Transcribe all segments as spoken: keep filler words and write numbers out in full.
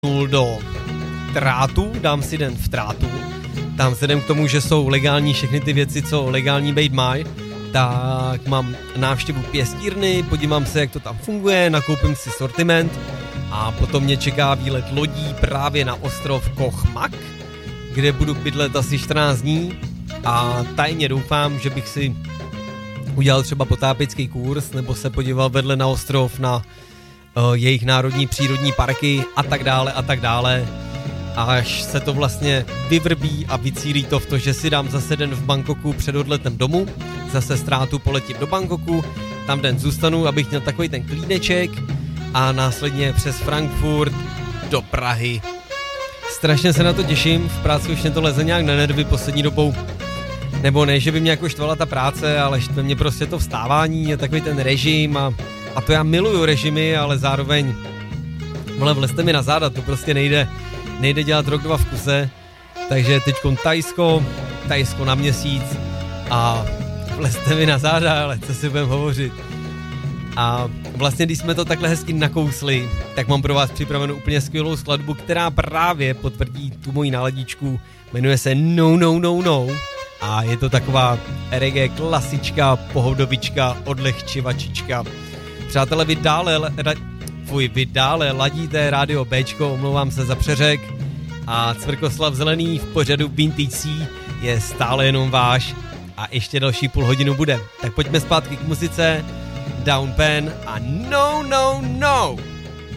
do Trátu, dám si den v Trátu. Tam vzhledem k tomu, že jsou legální všechny ty věci, co legální být mají, tak mám návštěvu pěstírny, podívám se, jak to tam funguje, nakoupím si sortiment a potom mě čeká výlet lodí právě na ostrov Koh Mak, kde budu bydlet asi čtrnáct dní a tajně doufám, že bych si udělal třeba potápěcký kurz nebo se podíval vedle na ostrov na uh, jejich národní přírodní parky a tak dále a tak dále. Až se to vlastně vyvrbí a vycílí to v to, že si dám zase den v Bangkoku před odletem domů, zase z Trátu poletím do Bangkoku, tam den zůstanu, abych měl takový ten klídeček a následně přes Frankfurt do Prahy. Strašně se na to těším, v práci už mě to leze nějak na nervy poslední dobou, nebo ne, že by mě jako štvala ta práce, ale štve mě prostě to vstávání a takový ten režim a, a to já miluju režimy, ale zároveň vole, vlezte mi na záda, to prostě nejde. Nejde dělat rok, dva v kuse, takže teďkon Tajsko, Tajsko na měsíc a vlezte mi na záda, ale co si budem hovořit. A vlastně, když jsme to takhle hezky nakousli, tak mám pro vás připravenou úplně skvělou skladbu, která právě potvrdí tu moji náladičku, jmenuje se No No No No a je to taková reggae klasička, pohodovička, odlehčivačička. Přátelé, vy dále... Fuj, vy dále ladíte rádio Bčko, omlouvám se za přeřek a Cvrkoslav Zelený v pořadu Vintage C je stále jenom váš a ještě další půl hodinu bude. Tak pojďme zpátky k muzice, Down Pen a No No No!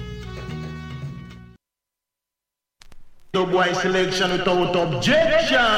The boy selection without objection.